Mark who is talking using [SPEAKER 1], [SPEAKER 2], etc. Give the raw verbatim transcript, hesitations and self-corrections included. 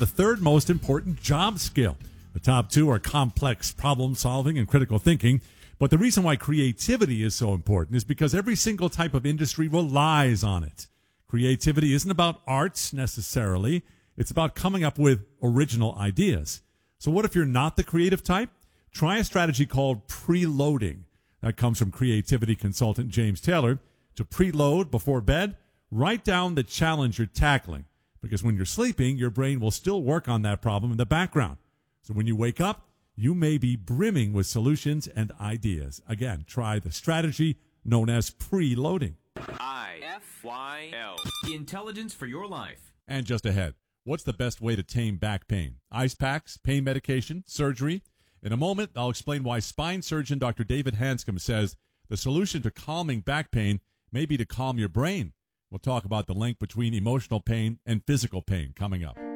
[SPEAKER 1] the third most important job skill. The top two are complex problem solving and critical thinking. But the reason why creativity is so important is because every single type of industry relies on it. Creativity isn't about arts necessarily. It's about coming up with original ideas. So what if you're not the creative type? Try a strategy called preloading. That comes from creativity consultant James Taylor. To preload before bed, write down the challenge you're tackling. Because when you're sleeping, your brain will still work on that problem in the background. So when you wake up, you may be brimming with solutions and ideas. Again, try the strategy known as preloading.
[SPEAKER 2] I F Y L. Intelligence for your life.
[SPEAKER 1] And just ahead, what's the best way to tame back pain? Ice packs, pain medication, surgery? In a moment, I'll explain why spine surgeon Doctor David Hanscom says the solution to calming back pain may be to calm your brain. We'll talk about the link between emotional pain and physical pain coming up.